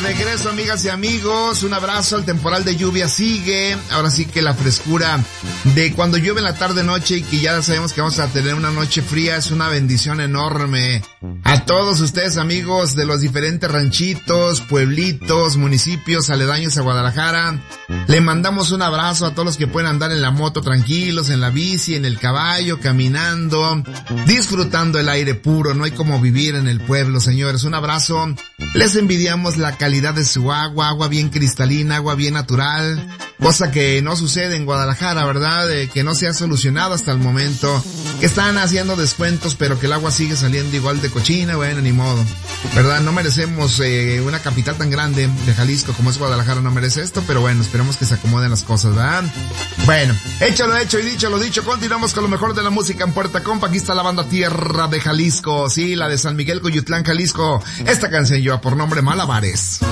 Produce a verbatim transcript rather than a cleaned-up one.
regreso, amigas y amigos. Un abrazo. El temporal de lluvia sigue. Ahora sí que la frescura de cuando llueve en la tarde noche y que ya sabemos que vamos a tener una noche fría es una bendición enorme. A todos ustedes, amigos de los diferentes ranchitos, pueblitos, municipios aledaños a Guadalajara, le mandamos un abrazo a todos los que pueden andar en la moto tranquilos, en la bici, en el caballo, caminando, disfrutando el aire puro. No hay como vivir en el pueblo, señores. Un abrazo. Les envidiamos la calidad de su agua, agua bien cristalina, agua bien natural, cosa que no sucede en Guadalajara, ¿verdad? Eh, que no se ha solucionado hasta el momento, que están haciendo descuentos, pero que el agua sigue saliendo igual de cochina. Bueno, ni modo, ¿verdad? No merecemos eh, una capital tan grande de Jalisco como es Guadalajara, no merece esto, pero bueno, esperemos que se acomoden las cosas, ¿verdad? Bueno, hecho lo hecho y dicho lo dicho, continuamos con lo mejor de la música en Puerta Compa. Aquí está la banda Tierra de Jalisco, sí, la de San Miguel Coyutlán, Jalisco. Esta canción lleva por nombre Malabares.